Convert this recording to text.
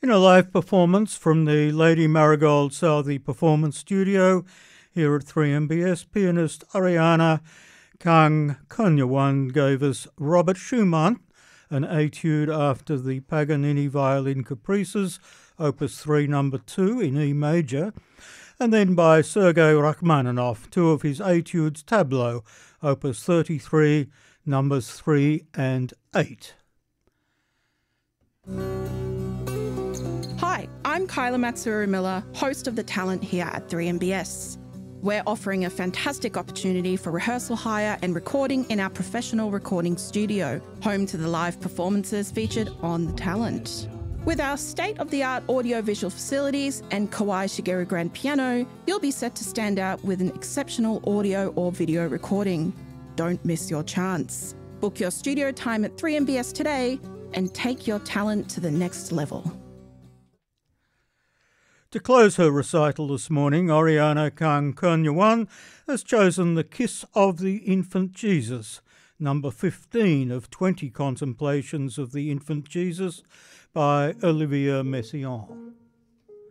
In a live performance from the Lady Marigold Southey Performance Studio here at 3MBS, pianist Ariana Kang Kunyawan gave us Robert Schumann, an etude after the Paganini Violin Caprices, Opus 3 No. 2 in E major, and then by Sergei Rachmaninoff, two of his etudes Tableau, Opus 33, Numbers 3 and 8. Hi, I'm Kyla Matsuru-Miller, host of The Talent here at 3MBS. We're offering a fantastic opportunity for rehearsal hire and recording in our professional recording studio, home to the live performances featured on The Talent. With our state-of-the-art audio-visual facilities and Kawai Shigeru grand piano, you'll be set to stand out with an exceptional audio or video recording. Don't miss your chance. Book your studio time at 3MBS today and take your talent to the next level. To close her recital this morning, Ariana Kang Kunyawan has chosen The Kiss of the Infant Jesus, number 15 of 20 contemplations of the infant Jesus by Olivier Messiaen.